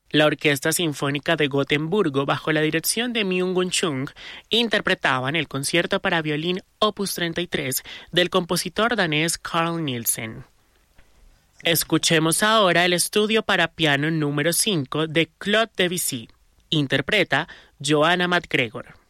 La Orquesta Sinfónica de Gotemburgo, bajo la dirección de Myung-Whun Chung, interpretaban el concierto para violín Opus 33 del compositor danés Carl Nielsen. Escuchemos ahora el estudio para piano número 5 de Claude Debussy. Interpreta Johanna MacGregor.